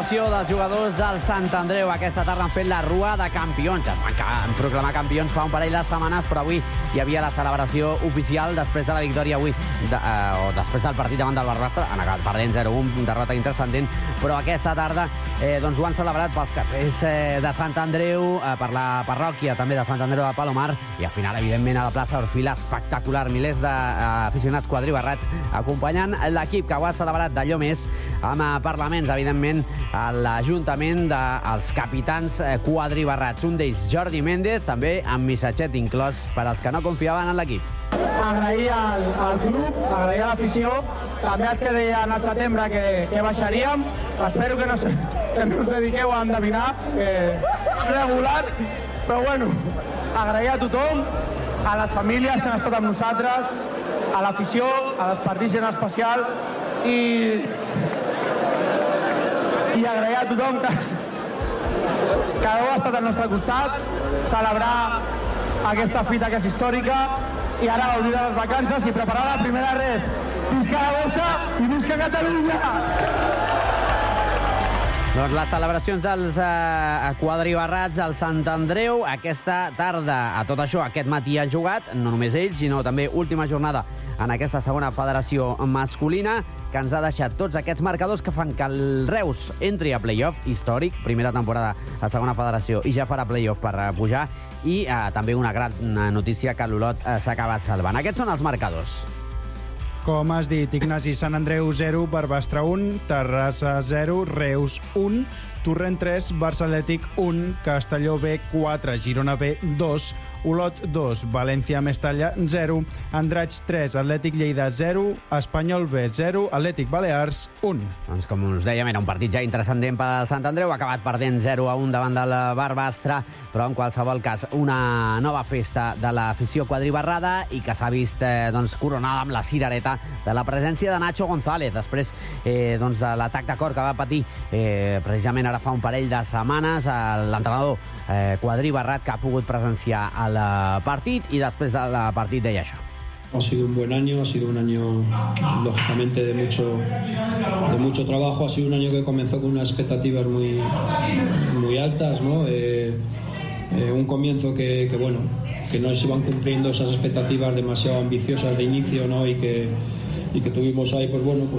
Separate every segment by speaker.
Speaker 1: celebració dels jugadors del Sant Andreu. Aquesta tarda han fet la rua de campions. Es van proclamar campions fa un parell de setmanes, però avui hi havia la celebració oficial després de la victòria avui, o després del partit davant del Barbastre. Han acabat perdent 0-1, derrota intranscendent, però aquesta tarda doncs ho han celebrat pels carrers de Sant Andreu, per la parròquia també de Sant Andreu de Palomar, i al final, evidentment, a la plaça Orfila, espectacular. Milers d'aficionats quadribarrats acompanyant l'equip, que ho ha celebrat d'allò més, amb parlaments, evidentment, a l'Ajuntament dels capitans quadribarrats. Un d'ells, Jordi Méndez, també amb missatget inclòs per als que no confiaven en l'equip.
Speaker 2: Agrair al club, agrair a l'afició, també els que deien al setembre que baixaríem. Espero que no us dediqueu a endevinar, que regular, però bueno, agrair a tothom, a les famílies que han estat amb nosaltres, a l'afició, a l'Espartís en especial, i agrair a tothom que heu estat al nostre costat, celebrar aquesta fita que és històrica, i ara gaudir de les vacances i preparar la primera red. Visca la Bossa i visca Catalunya!
Speaker 1: Doncs les celebracions dels quadribarrats del Sant Andreu aquesta tarda. A tot això, aquest matí han jugat, no només ells, sinó també última jornada en aquesta segona federació masculina, que ens ha deixat tots aquests marcadors que fan que el Reus entri a play-off històric, primera temporada a segona federació, i ja farà play-off per pujar, i també una gran notícia, que l'Olot s'ha acabat salvant. Aquests són els marcadors.
Speaker 3: Com has dit, Ignasi, Sant Andreu 0, Barbastre 1, Terrassa 0, Reus 1, Torrent 3, Barça Atlètic 1, Castelló B 4, Girona B 2, Olot 2, València Mestalla 0, Andratx 3, Atlètic Lleida 0, Espanyol B 0, Atlètic Balears 1.
Speaker 1: Doncs com us dèiem, era un partit ja intranscendent pel Sant Andreu, ha acabat perdent 0-1 davant del Barbastre, però en qualsevol cas una nova festa de l'afició quadribarrada, i que s'ha vist coronada amb la cirereta de la presència de Nacho González, després de l'atac de cor que va patir precisament ara fa un parell de setmanes, l'entrenador quadribarrat, que ha pogut presenciar el partit, i després del partit deia això.
Speaker 4: Ha sido un buen año, ha sido un año lógicamente de mucho trabajo, ha sido un año que comenzó con unas expectativas muy altas, ¿no? Un comienzo que no se van cumpliendo esas expectativas demasiado ambiciosas de inicio, ¿no? y que tuvimos ahí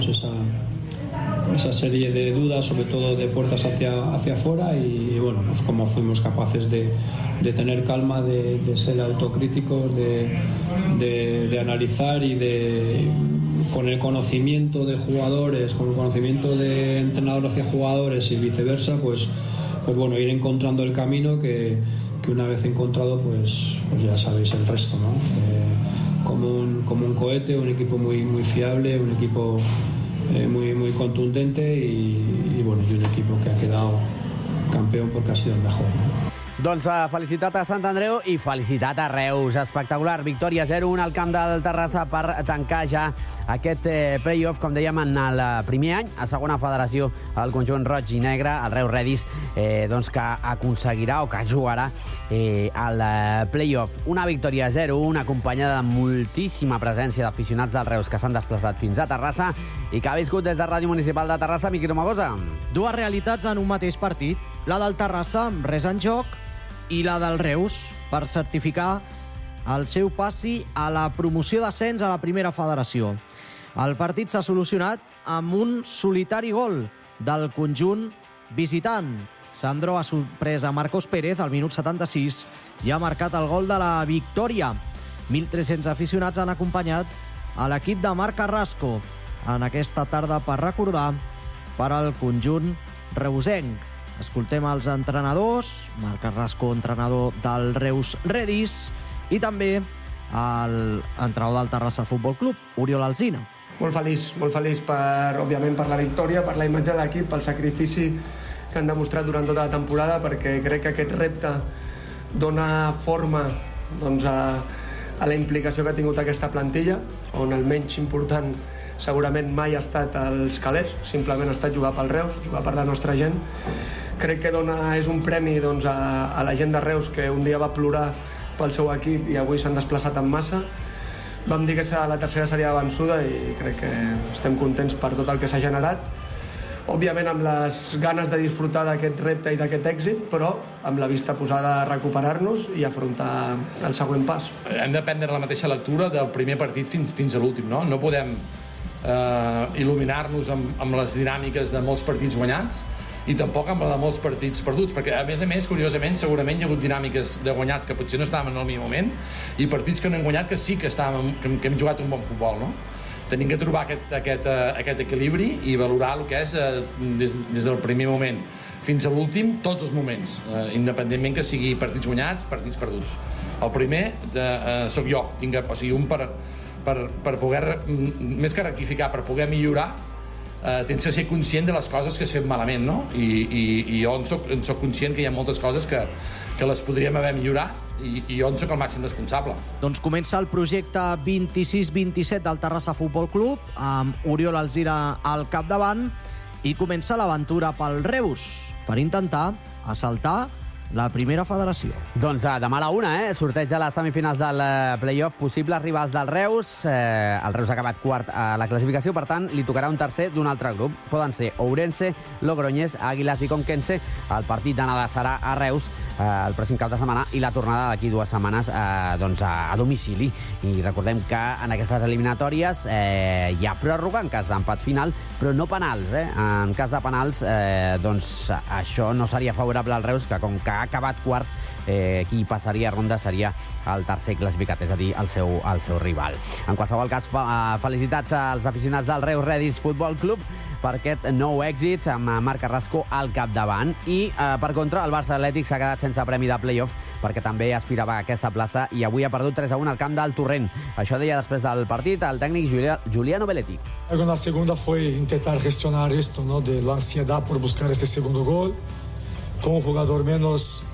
Speaker 4: esa serie de dudas, sobre todo de puertas hacia afuera, y pues como fuimos capaces de tener calma, de ser autocríticos, de analizar, y con el conocimiento de jugadores, con el conocimiento de entrenador hacia jugadores y viceversa, pues ir encontrando el camino que una vez encontrado, pues ya sabéis el resto, ¿no? Como un cohete, un equipo muy fiable, un equipo muy contundente, y un equipo que ha quedado campeón porque ha sido el mejor, ¿no?
Speaker 1: Doncs felicitat a Sant Andreu i felicitat a Reus. Espectacular, victòria 0-1 al camp del Terrassa per tancar ja aquest play-off, com dèiem, en el primer any a segona federació, el conjunt roig i negre, el Reus Redis, que aconseguirà o que jugarà al play-off. Una victòria 0-1 acompanyada de moltíssima presència d'aficionats del Reus que s'han desplaçat fins a Terrassa i que ha viscut des de Ràdio Municipal de Terrassa, Miqui Romagosa.
Speaker 5: Dues realitats en un mateix partit. La del Terrassa, amb res en joc, i la del Reus, per certificar el seu passi a la promoció d'ascens a la primera federació. El partit s'ha solucionat amb un solitari gol del conjunt visitant. Sandro ha sorprès a Marcos Pérez al minut 76 i ha marcat el gol de la victòria. 1.300 aficionats han acompanyat a l'equip de Marc Carrasco en aquesta tarda per recordar per al conjunt reusenc. Escoltem els entrenadors, Marc Carrasco, entrenador del Reus Redis, i també l'entrenador del Terrassa Futbol Club, Oriol Alsina.
Speaker 6: Molt feliç òbviament per la victòria, per la imatge de l'equip, pel sacrifici que han demostrat durant tota la temporada, perquè crec que aquest repte dona forma a la implicació que ha tingut aquesta plantilla, on el menys important segurament mai ha estat els calés, simplement ha estat jugar pel Reus, jugar per la nostra gent. Crec que és un premi a la gent de Reus, que un dia va plorar pel seu equip i avui s'han desplaçat en massa. Vam dir que la tercera seria vençuda i crec que estem contents per tot el que s'ha generat. òbviament amb les ganes de disfrutar d'aquest repte i d'aquest èxit, però amb la vista posada a recuperar-nos i afrontar el següent pas.
Speaker 7: Hem de prendre la mateixa lectura del primer partit fins a l'últim, no? No podem il·luminar-nos amb les dinàmiques de molts partits guanyats i tampoc amb la de molts partits perduts, perquè a més, curiosament, segurament hi ha hagut dinàmiques de guanyats que potser no estàvem en el millor moment i partits que no hem guanyat que sí que hem jugat un bon futbol, no? Tenim que trobar aquest equilibri i valorar el que és des del primer moment fins a l'últim, tots els moments, independentment que sigui partits guanyats, partits perduts. El primer sóc jo, o sigui, un per poder, més que rectificar, per poder millorar, tens que ser conscient de les coses que has fet malament, no? I jo en soc conscient que hi ha moltes coses que les podríem haver millorat i jo en soc el màxim responsable.
Speaker 5: Doncs comença el projecte 26-27 del Terrassa Futbol Club, amb Oriol Alzira al capdavant, i comença l'aventura pel Reus per intentar assaltar la primera federació.
Speaker 1: Doncs demà a la 1, sorteig de les semifinals del play-off, possibles rivals del Reus. El Reus ha acabat quart a la classificació, per tant, li tocarà un tercer d'un altre grup. Poden ser Ourense, Logroñés, Àguiles i Conquense. El partit d'anada serà a Reus el pròxim cap de setmana i la tornada d'aquí 2 setmanes a domicili. I recordem que en aquestes eliminatòries hi ha pròrroga en cas d'empat final, però no penals. En cas de penals, doncs això no seria favorable al Reus, que com que ha acabat quart, qui passaria a ronda seria el tercer classificat, és a dir, el seu rival. En qualsevol cas, felicitats als aficionats del Reus Redis Futbol Club per aquest nou èxit amb Marc Carrasco al capdavant. I, per contra, el Barça Atlètic s'ha quedat sense premi de play-off perquè també aspirava a aquesta plaça i avui ha perdut 3-1 al camp del Torrent. Això deia després del partit el tècnic Giuliano Belletti.
Speaker 8: La segunda fue intentar gestionar esto, ¿no? De la ansiedad por buscar este segundo gol. Con un jugador menos,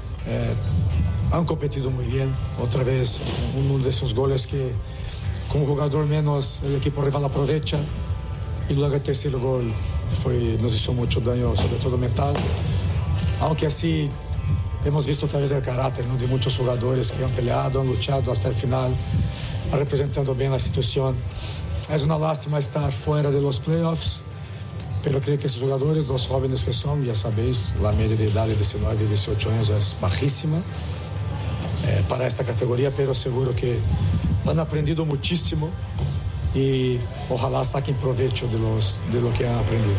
Speaker 8: han competido muy bien. Otra vez, uno de esos goles que con un jugador menos el equipo rival aprovecha. Y luego el tercer gol nos hizo mucho daño, sobre todo mental. Aunque así hemos visto otra vez el carácter, ¿no? De muchos jugadores que han peleado, han luchado hasta el final, representando bien la situación. Es una lástima estar fuera de los playoffs, pero creo que esos jugadores, los jóvenes que son, ya sabéis, la media de edad de 19 y 18 años es bajísima para esta categoría, pero seguro que han aprendido muchísimo y ojalá saquen provecho de lo que han aprendido.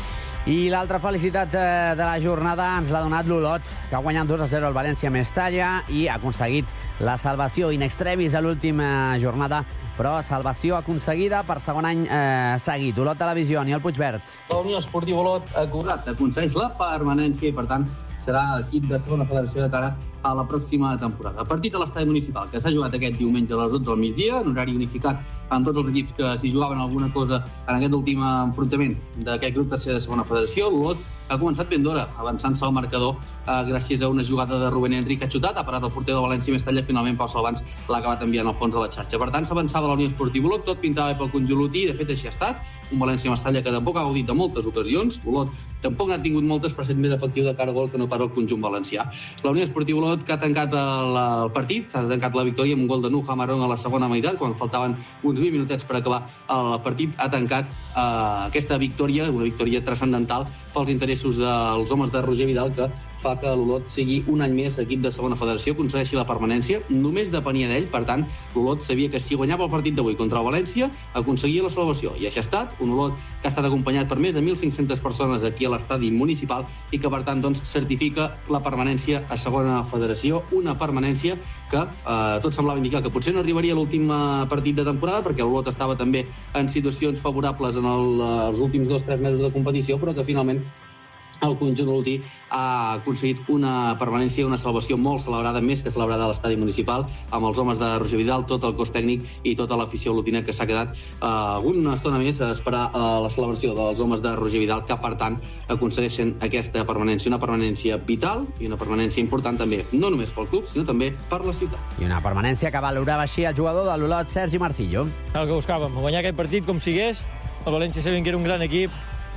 Speaker 1: I l'altra felicitat de la jornada ens l'ha donat l'Olot, que ha guanyat 2-0 al València Mestalla i ha aconseguit la salvació in extremis a l'última jornada, però salvació aconseguida per segon any seguit. Olot Televisió, Aniol Puigvert.
Speaker 9: La Unió Esportiva Olot aconsegueix la permanència i, per tant, serà equip de segona federació de cara a la pròxima temporada. Partit a l'estadi municipal, que s'ha jugat aquest diumenge a les 12 al migdia, en horari unificat amb tots els equips que s'hi jugaven alguna cosa en aquest últim enfrontament d'aquest grup tercer de segona federació. L'Olot ha començat ben d'hora, avançant-se al marcador gràcies a una jugada de Rubén Enric que ha xutat, ha parat el porter del València Mestalla, finalment Pau Salvans l'ha acabat enviant al fons de la xarxa. Per tant, s'avançava la Unió Esportiva Olot, tot pintava pel conjunt lotí, de fet així ha estat. Un València Mestalla que tampoc ha gaudit de moltes ocasions. Olot tampoc n'ha tingut moltes, però ha estat més efectiu de cara a gol que no pas el conjunt valencià. La Unió Esportiva Olot, que ha tancat el partit, ha tancat la victòria amb un gol de Nuja Marón a la segona meitat, quan faltaven uns 20 minutets per acabar el partit, ha tancat aquesta victòria, una victòria transcendental pels interessos dels homes de Roger Vidal, que fa que l'Olot sigui un any més equip de segona federació, aconsegueixi la permanència. Només depenia d'ell, per tant, l'Olot sabia que si guanyava el partit d'avui contra el València, aconseguia la salvació. I així ha estat, un Olot que ha estat acompanyat per més de 1.500 persones aquí a l'estadi municipal i que, per tant, doncs, certifica la permanència a segona federació, una permanència que tot semblava indicar que potser no arribaria a l'últim partit de temporada, perquè l'Olot estava també en situacions favorables en els últims 2-3 mesos de competició, però que finalment el conjunt olotí ha aconseguit una permanència, una salvació molt celebrada, més que celebrada a l'estadi municipal, amb els homes de Roger Vidal, tot el cos tècnic i tota l'afició olotina que s'ha quedat una estona més a esperar la celebració dels homes de Roger Vidal, que per tant aconsegueixen aquesta permanència, una permanència vital i una permanència important també, no només pel club, sinó també per la ciutat.
Speaker 1: I una permanència que valorava així el jugador de l'Olot, Sergi Marcillo.
Speaker 10: El que buscàvem, guanyar aquest partit com sigués. El València sabien que era un gran equip,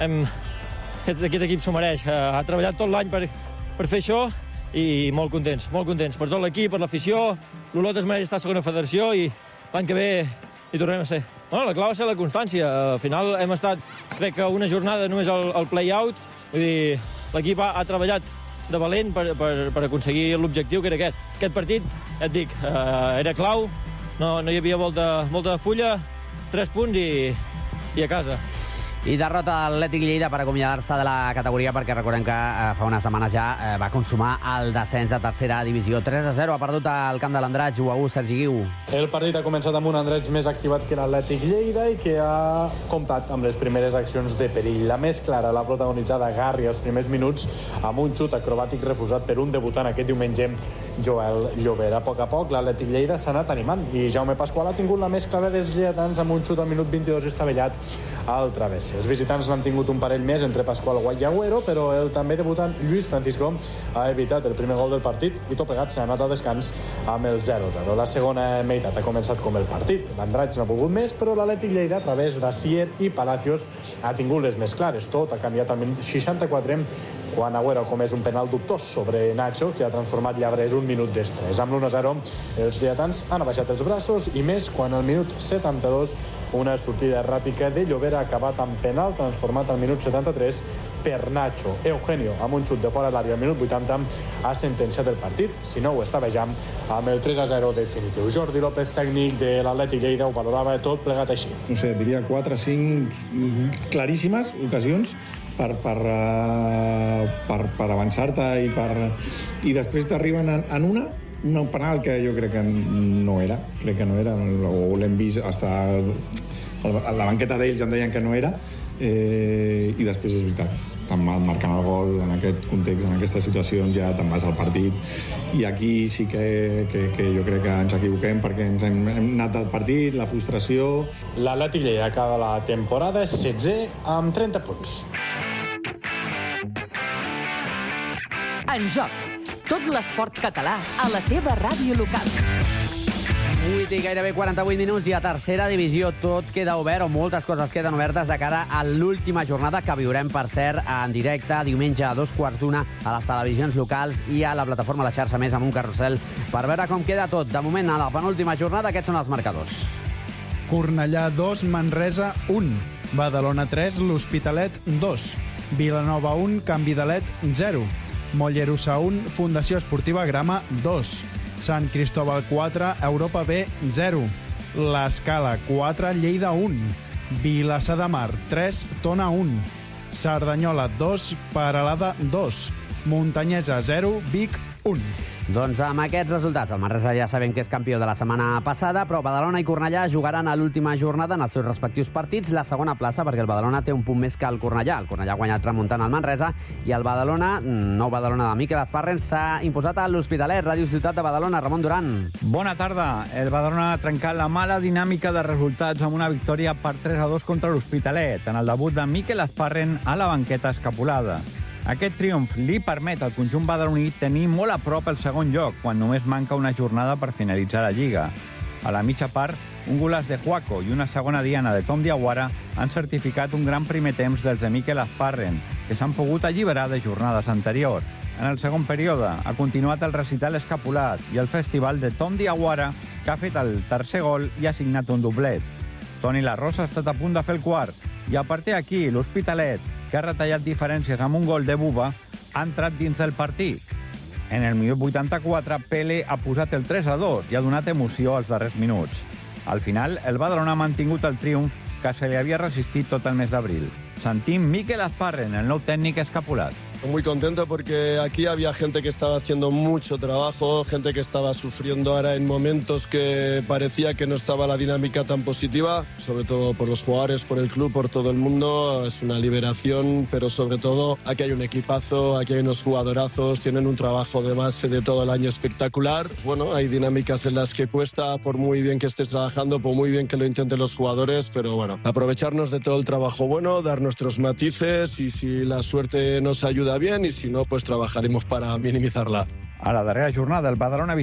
Speaker 10: aquest equip s'ho mereix. Ha treballat tot l'any per fer això i molt contents per tot l'equip, per l'afició. L'Olot es mereix estar a segona federació i l'any que ve hi tornem a ser. Bueno, la clau va ser la constància. Al final hem estat, crec que una jornada només al play-out. Vull dir, l'equip ha treballat de valent per aconseguir l'objectiu, que era aquest. Aquest partit, ja et dic, era clau, no hi havia molta fulla, 3 punts i a casa.
Speaker 1: I derrota l'Atlètic Lleida per acomiadar-se de la categoria, perquè recordem que fa unes setmanes ja va consumar el descens a tercera divisió. 3-0 ha perdut al camp de l'Andratx, 1-1, Sergi Guiu.
Speaker 11: El partit ha començat amb un Andratx més activat que l'Atlètic Lleida i que ha comptat amb les primeres accions de perill. La més clara l'ha protagonitzada Garri als primers minuts amb un xut acrobàtic refusat per un debutant aquest diumenge, Joel Llobera. A poc l'Atlètic Lleida s'ha anat animant i Jaume Pasqual ha tingut la més clara dels lleidatans amb un xut al minut 22 estavellat al travesser. Els visitants n'han tingut un parell més entre Pasqual Guay i Agüero, però el també debutant Lluís Francisco ha evitat el primer gol del partit i tot plegat s'ha anat al descans amb el 0-0. La segona meitat ha començat com el partit. L'Andratx n'ha pogut més, però l'Atlètic Lleida, a través d'Asier i Palacios, ha tingut les més clares. Tot ha canviat al minut 64, quan Agüero ha comès un penal dubtós sobre Nacho, que ha transformat Llabrès un minut després. Amb l'1-0, els lleidatans han abaixat els braços, i més quan al minut 72 una sortida erràtica de Llobera ha acabat amb penal transformat al minut 73 per Nacho. Eugenio, amb un xut de fora de l'àrea al minut 80, ha sentenciat el partit. Si no, ho estava ja amb el 3-0 definitiu. Jordi López, tècnic de l'Atlètic Lleida, ho valorava tot plegat així.
Speaker 12: No sé, diria 4 o 5 claríssimes ocasions per avançar-te i després t'arriben en un penal que jo crec que no era, o l'hem vist a la banqueta d'ells em deien que no era, i després és veritat, marcant el gol en aquest context, en aquesta situació, ja te'n vas al partit, i aquí sí que jo crec que ens equivoquem perquè ens hem anat al partit, la frustració.
Speaker 11: L'Atlètic Lleida acaba la temporada 16è amb 30 punts.
Speaker 13: En joc, tot l'esport català a la teva ràdio local.
Speaker 1: 8 i gairebé 48 minuts i a tercera divisió tot queda obert, o moltes coses queden obertes de cara a l'última jornada que viurem, per cert, en directe diumenge a 2:15 a les televisions locals i a la plataforma La Xarxa Més amb un carrusel per veure com queda tot. De moment, a la penúltima jornada, aquests són els marcadors.
Speaker 3: Cornellà 2, Manresa 1, Badalona 3, l'Hospitalet 2, Vilanova 1, Canvi d'Alet 0, Mollerussa 1, Fundació Esportiva Grama 2, Sant Cristóbal 4, Europa B 0, l'Escala 4, Lleida 1, Vilassar de Mar 3, Tona 1, Cerdanyola 2, Peralada 2, Muntanyesa 0, Vic 1.
Speaker 1: Doncs amb aquests resultats, el Manresa ja sabem que és campió de la setmana passada, però Badalona i Cornellà jugaran a l'última jornada en els seus respectius partits la segona plaça, perquè el Badalona té un punt més que el Cornellà. El Cornellà ha guanyat remuntant el Manresa i el Badalona, nou Badalona de Miquel Esparren, s'ha imposat a l'Hospitalet. Ràdio Ciutat de Badalona, Ramon Duran.
Speaker 14: Bona tarda. El Badalona ha trencat la mala dinàmica de resultats amb una victòria per 3-2 contra l'Hospitalet, en el debut de Miquel Esparren a la banqueta escapulada. Aquest triomf li permet al conjunt badaloní tenir molt a prop el segon lloc, quan només manca una jornada per finalitzar la Lliga. A la mitja part, un golaç de Juaco i una segona diana de Tom Diawara han certificat un gran primer temps dels de Miquel Esparren, que s'han pogut alliberar de jornades anteriors. En el segon període ha continuat el recital escapulat i el festival de Tom Diawara, que ha fet el tercer gol i ha signat un doblet. Toni La Rosa ha estat a punt de fer el quart, i a partir d'aquí l'Hospitalet, que ha retallat diferències amb un gol de Buba, ha entrat dins del partit. En el minut 84, Pele ha posat el 3-2 i ha donat emoció als darrers minuts. Al final, el Badalona ha mantingut el triomf que se li havia resistit tot el mes d'abril. Sentim Miquel Esparren, el nou tècnic escapulat.
Speaker 15: Muy contento porque aquí había gente que estaba haciendo mucho trabajo, gente que estaba sufriendo ahora en momentos que parecía que no estaba la dinámica tan positiva, sobre todo por los jugadores, por el club, por todo el mundo. Es una liberación, pero sobre todo aquí hay un equipazo, aquí hay unos jugadorazos, tienen un trabajo de base de todo el año espectacular. Bueno, hay dinámicas en las que cuesta, por muy bien que estés trabajando, por muy bien que lo intenten los jugadores, pero bueno, aprovecharnos de todo el trabajo bueno, dar nuestros matices y si la suerte nos ayuda bien, y si no, pues trabajaremos para minimizarla.
Speaker 14: A la darrera jornada, el Badalona